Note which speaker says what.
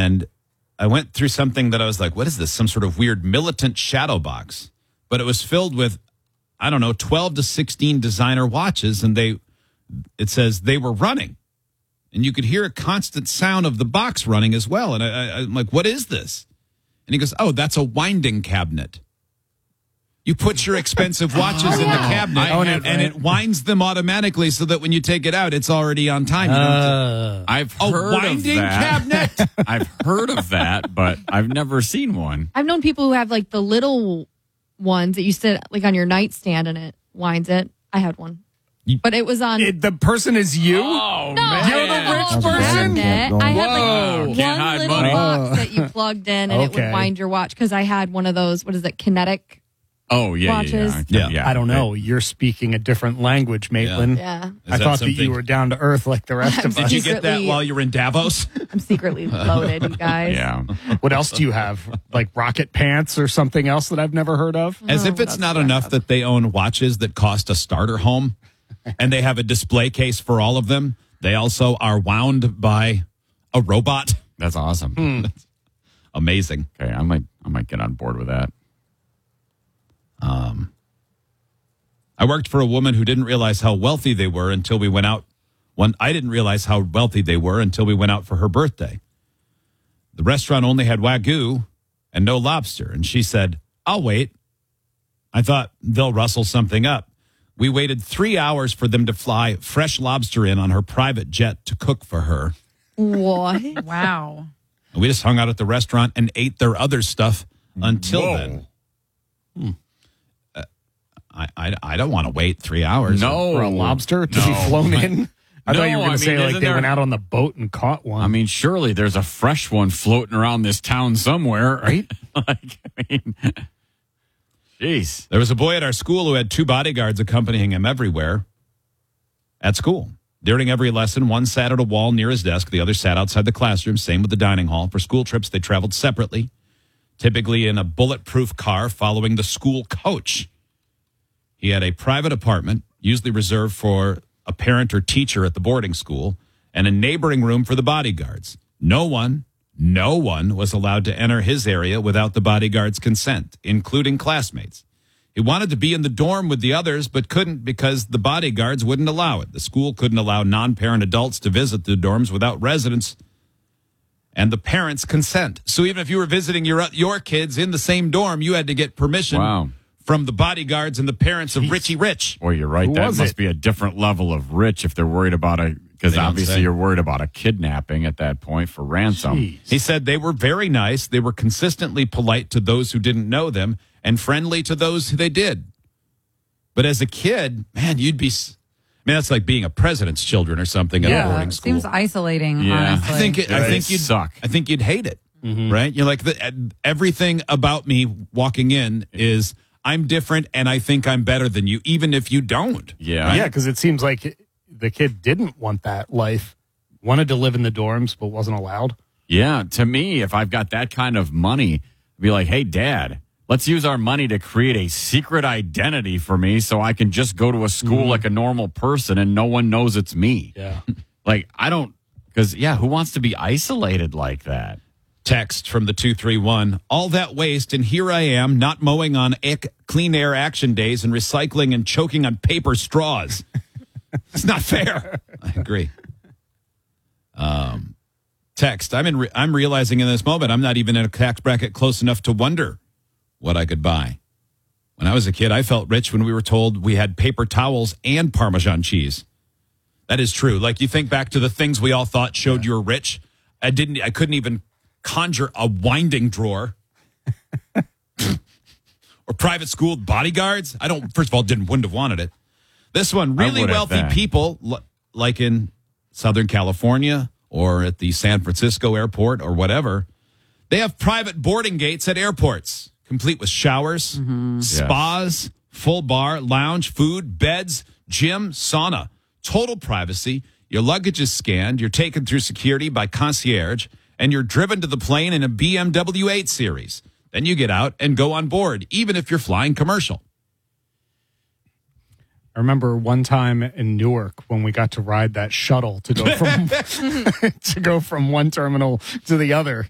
Speaker 1: And I went through something that I was like, what is this? Some sort of weird militant shadow box. But it was filled with, 12 to 16 designer watches. And it says they were running. And you could hear a constant sound of the box running as well. And I'm like, what is this? And he goes, oh, that's a winding cabinet. You put your expensive watches in the cabinet, and it winds them automatically so that when you take it out, it's already on time.
Speaker 2: I've heard
Speaker 1: winding
Speaker 2: of that.
Speaker 1: cabinet?
Speaker 2: I've heard of that, but I've never seen one.
Speaker 3: I've known people who have like the little ones that you sit like on your nightstand and it winds it. I had one. But it was on.
Speaker 4: The person is you?
Speaker 2: Oh,
Speaker 3: No,
Speaker 2: man.
Speaker 4: You're the rich
Speaker 3: whole
Speaker 4: person?
Speaker 3: cabinet. I had
Speaker 2: Whoa.
Speaker 3: like
Speaker 2: Can't
Speaker 3: one
Speaker 2: hide
Speaker 3: little
Speaker 2: money.
Speaker 3: box that you plugged in and it
Speaker 4: Okay.
Speaker 3: would wind your watch because I had one of those, what is it, kinetic?
Speaker 2: Oh, yeah,
Speaker 3: Watches.
Speaker 2: yeah.
Speaker 4: I don't know. You're speaking a different language, Maitland.
Speaker 3: Yeah.
Speaker 4: I thought that you were down to earth like the rest of
Speaker 1: Did
Speaker 4: us.
Speaker 1: you get that
Speaker 3: Secretly-
Speaker 1: while you were in Davos?
Speaker 3: I'm secretly loaded, you guys.
Speaker 2: Yeah.
Speaker 4: What else do you have? Like rocket pants or something else that I've never heard of?
Speaker 1: As if it's not enough that they own watches that cost a starter home and they have a display case for all of them. They also are wound by a robot.
Speaker 2: That's awesome.
Speaker 1: Amazing.
Speaker 2: Okay, I might get on board with that.
Speaker 1: I worked for a woman who didn't realize how wealthy they were until we went out. I didn't realize how wealthy they were until we went out for her birthday. The restaurant only had Wagyu and no lobster. And she said, I'll wait. I thought they'll rustle something up. We waited 3 hours for them to fly fresh lobster in on her private jet to cook for her.
Speaker 3: What?
Speaker 5: Wow.
Speaker 1: And we just hung out at the restaurant and ate their other stuff until
Speaker 2: Whoa.
Speaker 1: then. I don't want to wait 3 hours.
Speaker 2: No.
Speaker 4: For a lobster to be
Speaker 2: No.
Speaker 4: flown in? I thought you were going to say like
Speaker 2: isn't
Speaker 4: they
Speaker 2: there-
Speaker 4: went out on the boat and caught one.
Speaker 2: I mean, surely there's a fresh one floating around this town somewhere, right? Jeez.
Speaker 1: There was a boy at our school who had 2 bodyguards accompanying him everywhere at school. During every lesson, one sat at a wall near his desk. The other sat outside the classroom. Same with the dining hall. For school trips, they traveled separately, typically in a bulletproof car following the school coach. He had a private apartment, usually reserved for a parent or teacher at the boarding school, and a neighboring room for the bodyguards. No one was allowed to enter his area without the bodyguard's consent, including classmates. He wanted to be in the dorm with the others, but couldn't because the bodyguards wouldn't allow it. The school couldn't allow non-parent adults to visit the dorms without residents and the parents' consent. So even if you were visiting your kids in the same dorm, you had to get permission
Speaker 2: Wow.
Speaker 1: from the bodyguards and the parents of Richie Rich.
Speaker 2: Boy, you're right.
Speaker 4: Who
Speaker 2: That
Speaker 4: was
Speaker 2: must
Speaker 4: it?
Speaker 2: be a different level of rich if they're worried about because
Speaker 1: They don't
Speaker 2: obviously
Speaker 1: say.
Speaker 2: you're worried about a kidnapping at that point for ransom.
Speaker 4: Jeez.
Speaker 1: He said they were very nice. They were consistently polite to those who didn't know them and friendly to those who they did. But as a kid, man, that's like being a president's children or something at a boarding
Speaker 5: It
Speaker 1: school.
Speaker 5: seems isolating,
Speaker 2: Yeah.
Speaker 5: honestly.
Speaker 1: I think you'd
Speaker 2: suck.
Speaker 1: I think you'd hate it, right? You're like everything about me walking in is I'm different and I think I'm better than you, even if you don't.
Speaker 2: Yeah.
Speaker 4: Yeah, because it seems like the kid didn't want that life, wanted to live in the dorms, but wasn't allowed.
Speaker 2: Yeah, to me, if I've got that kind of money, I'd be like, hey, Dad, let's use our money to create a secret identity for me so I can just go to a school like a normal person and no one knows it's me.
Speaker 4: Yeah.
Speaker 2: Like, who wants to be isolated like that?
Speaker 1: Text from the 231. All that waste, and here I am, not mowing on clean air action days and recycling and choking on paper straws. It's not fair. I agree. Text. I'm realizing in this moment I'm not even in a tax bracket close enough to wonder what I could buy. When I was a kid, I felt rich when we were told we had paper towels and Parmesan cheese. That is true. Like you think back to the things we all thought showed you were rich. I couldn't even conjure a winding drawer or private school bodyguards. First of all, wouldn't have wanted it. This one, really
Speaker 2: would have
Speaker 1: wealthy
Speaker 2: that.
Speaker 1: people like in Southern California or at the San Francisco airport or whatever, they have private boarding gates at airports, complete with showers, spas, full bar, lounge, food, beds, gym, sauna, total privacy. Your luggage is scanned. You're taken through security by concierge, and you're driven to the plane in a BMW 8 Series. Then you get out and go on board, even if you're flying commercial.
Speaker 4: I remember one time in Newark when we got to ride that shuttle to go from to go from one terminal to the other.